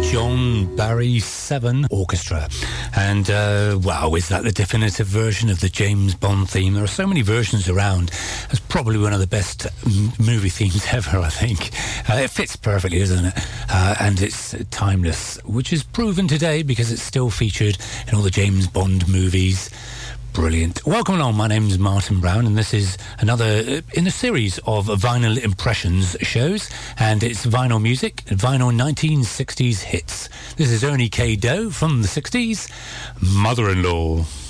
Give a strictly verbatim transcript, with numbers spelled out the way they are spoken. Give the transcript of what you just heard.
John Barry Seven Orchestra. And, uh, wow, is that the definitive version of the James Bond theme? There are so many versions around. It's probably one of the best m- movie themes ever, I think. Uh, it fits perfectly, doesn't it? Uh, and it's timeless, which is proven today because it's still featured in all the James Bond movies. Brilliant. Welcome along, my name's Martin Brown, and this is another in a series of Vinyl Impressions shows, and it's vinyl music, vinyl nineteen sixties hits. This is Ernie K. Doe from the sixties, Mother-in-Law.